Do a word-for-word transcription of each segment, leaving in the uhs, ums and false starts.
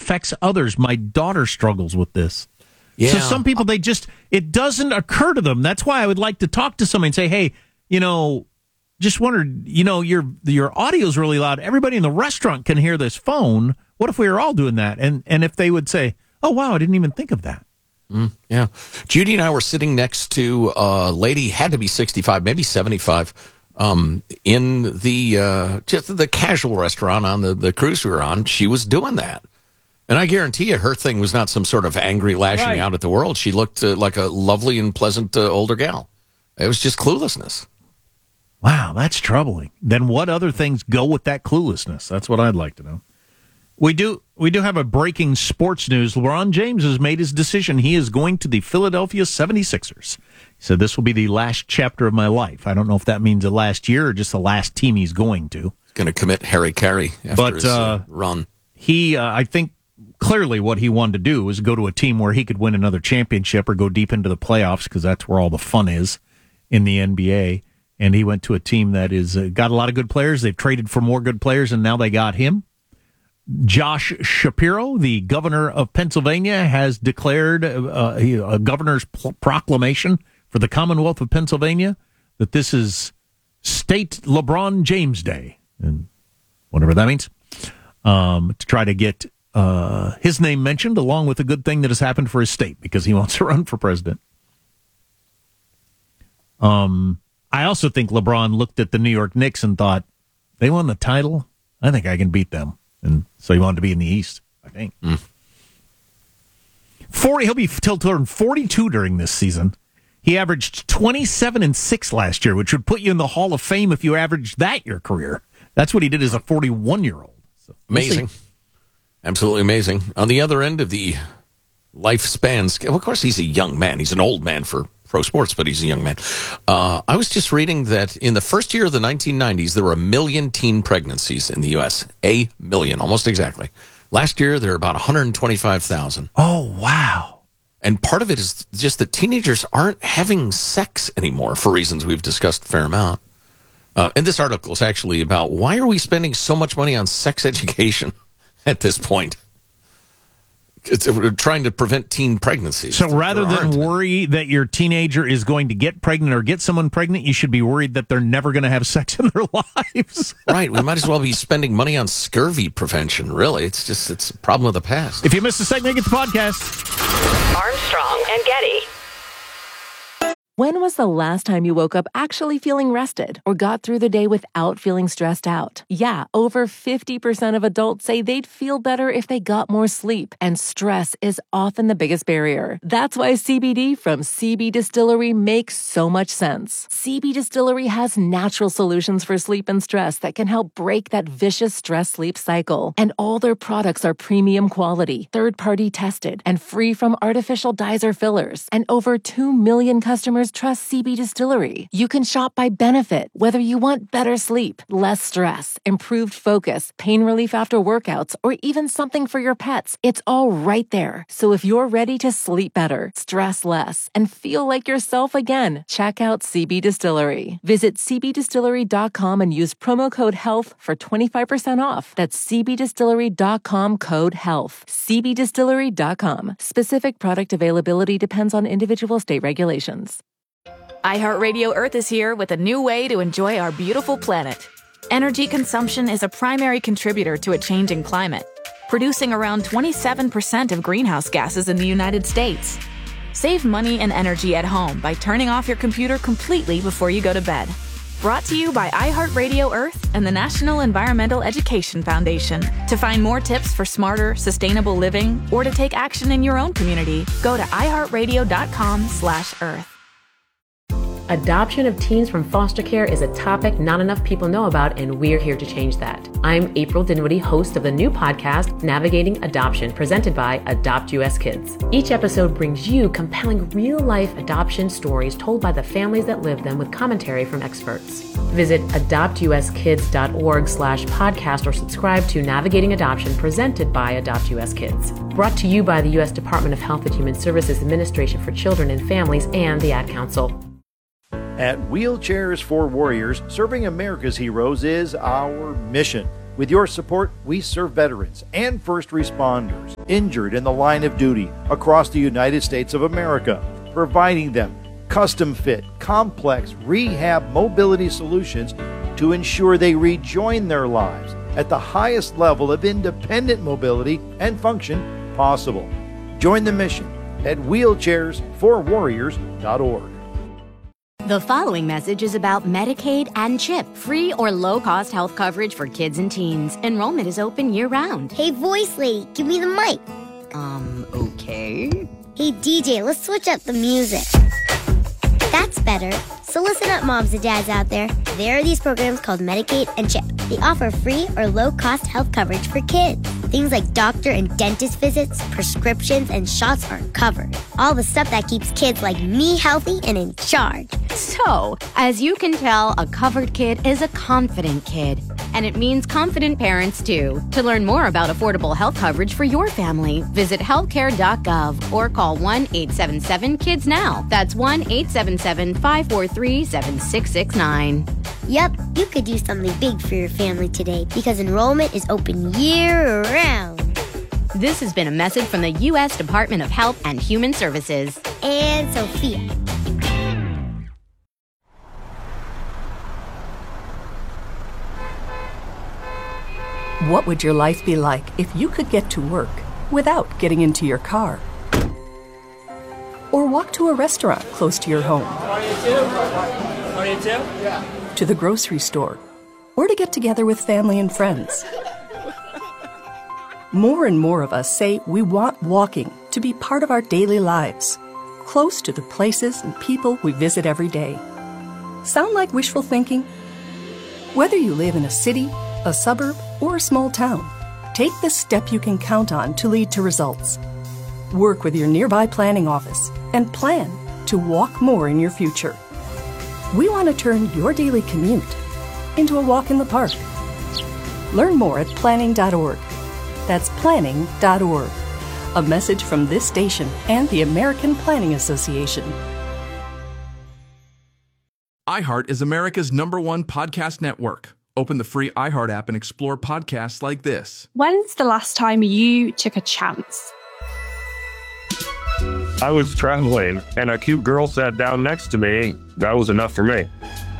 affects others. My daughter struggles with this. Yeah. So some people, they just, it doesn't occur to them. That's why I would like to talk to somebody and say, hey, you know, just wondered, you know, your your audio's really loud. Everybody in the restaurant can hear this phone. What if we were all doing that? And and if they would say, oh, wow, I didn't even think of that. Mm, yeah. Judy and I were sitting next to a lady, had to be sixty-five, maybe seventy-five, um, in the uh, just the casual restaurant on the, the cruise we were on. She was doing that. And I guarantee you, her thing was not some sort of angry lashing right. out at the world. She looked uh, like a lovely and pleasant uh, older gal. It was just cluelessness. Wow, that's troubling. Then what other things go with that cluelessness? That's what I'd like to know. We do we do have a breaking sports news. LeBron James has made his decision. He is going to the Philadelphia seventy-sixers. He said, this will be the last chapter of my life. I don't know if that means the last year or just the last team he's going to. He's going to commit Harry Carey after but, his uh, uh, run. He, uh, I think, clearly what he wanted to do was go to a team where he could win another championship or go deep into the playoffs, because that's where all the fun is in the N B A. And he went to a team that is uh, got a lot of good players. They've traded for more good players, and now they got him. Josh Shapiro, the governor of Pennsylvania, has declared uh, a governor's pl- proclamation for the Commonwealth of Pennsylvania that this is State LeBron James Day, and whatever that means, um, to try to get uh, his name mentioned along with a good thing that has happened for his state, because he wants to run for president. Um. I also think LeBron looked at the New York Knicks and thought, they won the title? I think I can beat them. And so he wanted to be in the East, I think. Mm. forty He'll be till turn forty-two during this season. He averaged twenty-seven and six last year, which would put you in the Hall of Fame if you averaged that your career. That's what he did as a forty-one-year-old. So we'll amazing. see. Absolutely amazing. On the other end of the lifespan scale, well, of course, he's a young man. He's an old man for pro sports, but he's a young man. Uh, I was just reading that in the first year of the nineteen nineties, there were a million teen pregnancies in the U S A million, almost exactly. Last year, there were about one hundred twenty-five thousand. Oh, wow. And part of it is just that teenagers aren't having sex anymore for reasons we've discussed a fair amount. Uh, and this article is actually about why are we spending so much money on sex education at this point? It's, we're trying to prevent teen pregnancies. So rather than worry that your teenager is going to get pregnant or get someone pregnant, you should be worried that they're never going to have sex in their lives. Right. We might as well be spending money on scurvy prevention, really. It's just, it's a problem of the past. If you missed a segment, get the podcast. Armstrong and Getty. When was the last time you woke up actually feeling rested or got through the day without feeling stressed out? Yeah, over fifty percent of adults say they'd feel better if they got more sleep, and stress is often the biggest barrier. That's why C B D from C B Distillery makes so much sense. C B Distillery has natural solutions for sleep and stress that can help break that vicious stress-sleep cycle. And all their products are premium quality, third-party tested, and free from artificial dyes or fillers. And over two million customers trust C B Distillery. You can shop by benefit, whether you want better sleep, less stress, improved focus, pain relief after workouts, or even something for your pets. It's all right there. So if you're ready to sleep better, stress less, and feel like yourself again, check out C B Distillery. Visit c b distillery dot com and use promo code HEALTH for twenty-five percent off. That's c b distillery dot com code HEALTH. c b distillery dot com. Specific product availability depends on individual state regulations. iHeartRadio Earth is here with a new way to enjoy our beautiful planet. Energy consumption is a primary contributor to a changing climate, producing around twenty-seven percent of greenhouse gases in the United States. Save money and energy at home by turning off your computer completely before you go to bed. Brought to you by iHeartRadio Earth and the National Environmental Education Foundation. To find more tips for smarter, sustainable living, or to take action in your own community, go to i heart radio dot com slash earth. Adoption of teens from foster care is a topic not enough people know about, and we're here to change that. I'm April Dinwiddie, host of the new podcast, Navigating Adoption, presented by Adopt U S Kids. Each episode brings you compelling real-life adoption stories told by the families that live them with commentary from experts. Visit adopt u s kids dot org slash podcast or subscribe to Navigating Adoption, presented by Adopt U S Kids. Brought to you by the U S Department of Health and Human Services Administration for Children and Families and the Ad Council. At Wheelchairs for Warriors, serving America's heroes is our mission. With your support, we serve veterans and first responders injured in the line of duty across the United States of America, providing them custom-fit, complex rehab mobility solutions to ensure they rejoin their lives at the highest level of independent mobility and function possible. Join the mission at wheelchairs for warriors dot org. The following message is about Medicaid and CHIP, free or low-cost health coverage for kids and teens. Enrollment is open year-round. Hey, voice lady, give me the mic. Um, okay. Hey, D J, let's switch up the music. That's better. So listen up, moms and dads out there. There are these programs called Medicaid and CHIP. They offer free or low-cost health coverage for kids. Things like doctor and dentist visits, prescriptions, and shots are covered. All the stuff that keeps kids like me healthy and in charge. So, as you can tell, a covered kid is a confident kid. And it means confident parents, too. To learn more about affordable health coverage for your family, visit healthcare dot gov or call one eight seven seven kids now. That's one eight seven seven, five four three, seven six six nine. Yep, you could do something big for your family today because enrollment is open year-round. This has been a message from the U S Department of Health and Human Services. And Sophia. What would your life be like if you could get to work without getting into your car? Or walk to a restaurant close to your home? To the grocery store? Or to get together with family and friends? More and more of us say we want walking to be part of our daily lives, close to the places and people we visit every day. Sound like wishful thinking? Whether you live in a city, a suburb, or a small town, take the step you can count on to lead to results. Work with your nearby planning office and plan to walk more in your future. We want to turn your daily commute into a walk in the park. Learn more at planning dot org. That's planning dot org. A message from this station and the American Planning Association. iHeart is America's number one podcast network. Open the free iHeart app and explore podcasts like this. When's the last time you took a chance? I was traveling, and a cute girl sat down next to me. That was enough for me.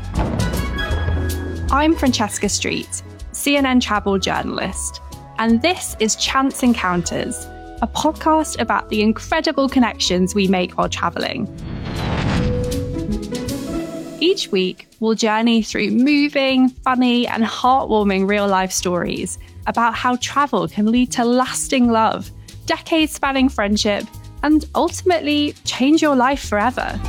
I'm Francesca Street, C N N travel journalist, and this is Chance Encounters, a podcast about the incredible connections we make while traveling. Each week, we'll journey through moving, funny, and heartwarming real-life stories about how travel can lead to lasting love, decades-spanning friendship, and ultimately change your life forever.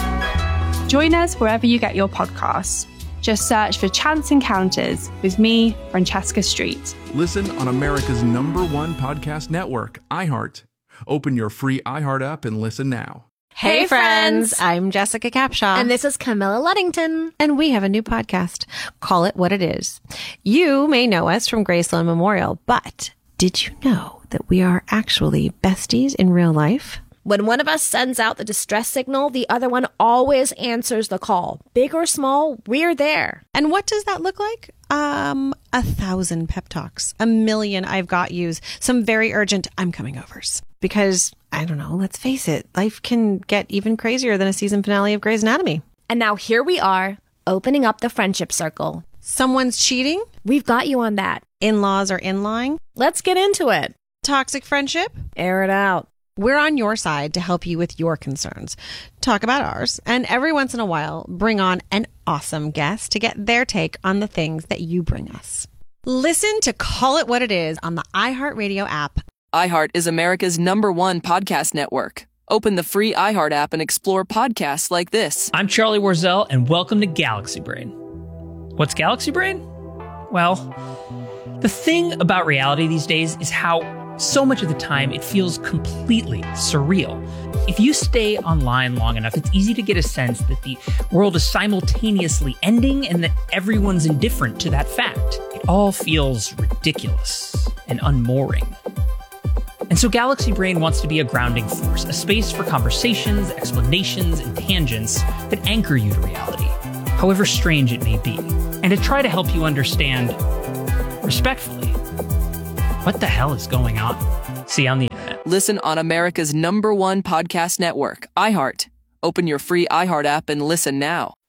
Join us wherever you get your podcasts. Just search for Chance Encounters with me, Francesca Street. Listen on America's number one podcast network, iHeart. Open your free iHeart app and listen now. Hey, friends. I'm Jessica Capshaw. And this is Camilla Luddington. And we have a new podcast. Call It What It Is. You may know us from Graceland Memorial, but did you know that we are actually besties in real life? When one of us sends out the distress signal, the other one always answers the call. Big or small, we're there. And what does that look like? Um, a thousand pep talks, a million I've got yous, some very urgent I'm coming overs. Because, I don't know, let's face it, life can get even crazier than a season finale of Grey's Anatomy. And now here we are, opening up the friendship circle. Someone's cheating? We've got you on that. In-laws are in-lying? Let's get into it. Toxic friendship? Air it out. We're on your side to help you with your concerns. Talk about ours, and every once in a while, bring on an awesome guest to get their take on the things that you bring us. Listen to Call It What It Is on the iHeartRadio app. iHeart is America's number one podcast network. Open the free iHeart app and explore podcasts like this. I'm Charlie Warzel, and welcome to Galaxy Brain. What's Galaxy Brain? Well, the thing about reality these days is how so much of the time it feels completely surreal. If you stay online long enough, it's easy to get a sense that the world is simultaneously ending and that everyone's indifferent to that fact. It all feels ridiculous and unmooring. And so Galaxy Brain wants to be a grounding force, a space for conversations, explanations, and tangents that anchor you to reality, however strange it may be, and to try to help you understand respectfully, what the hell is going on? See you on the internet. Listen on America's number one podcast network, iHeart. Open your free iHeart app and listen now.